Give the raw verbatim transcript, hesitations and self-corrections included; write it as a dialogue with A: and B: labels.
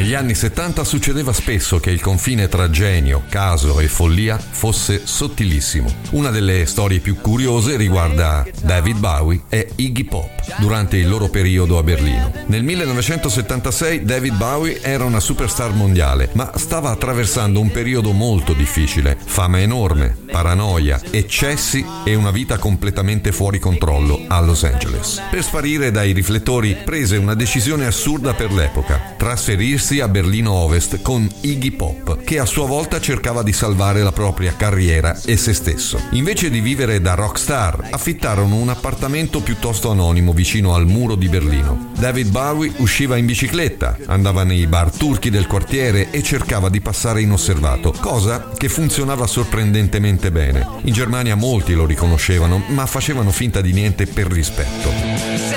A: Negli anni settanta succedeva spesso che il confine tra genio, caso e follia fosse sottilissimo. Una delle storie più curiose riguarda David Bowie e Iggy Pop durante il loro periodo a Berlino. Nel millenovecentosettantasei David Bowie era una superstar mondiale, ma stava attraversando un periodo molto difficile: fama enorme, paranoia, eccessi e una vita completamente fuori controllo a Los Angeles. Per sparire dai riflettori prese una decisione assurda per l'epoca: trasferirsi a Berlino Ovest con Iggy Pop, che a sua volta cercava di salvare la propria carriera e se stesso. Invece di vivere da rockstar, affittarono un appartamento piuttosto anonimo vicino al muro di Berlino. David Bowie usciva in bicicletta, andava nei bar turchi del quartiere e cercava di passare inosservato, cosa che funzionava sorprendentemente bene. In Germania molti lo riconoscevano, ma facevano finta di niente per rispetto.